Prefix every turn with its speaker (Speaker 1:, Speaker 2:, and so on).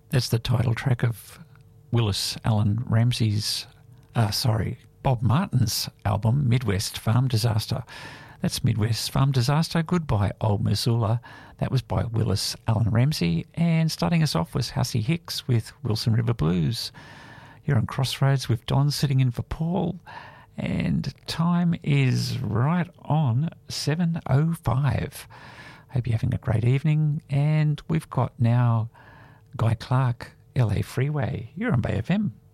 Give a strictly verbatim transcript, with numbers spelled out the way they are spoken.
Speaker 1: That's the title track of Willis Allen Ramsey's, uh, sorry, Bob Martin's album, Midwest Farm Disaster. That's Midwest Farm Disaster, Goodbye Old Missoula. That was by Willis Allen Ramsey. And starting us off was Hussey Hicks with Wilson River Blues. You're on Crossroads with Don sitting in for Paul. And time is right on seven oh five. Hope you're having a great evening. And we've got now Guy Clark, L A Freeway. You're on Bay F M.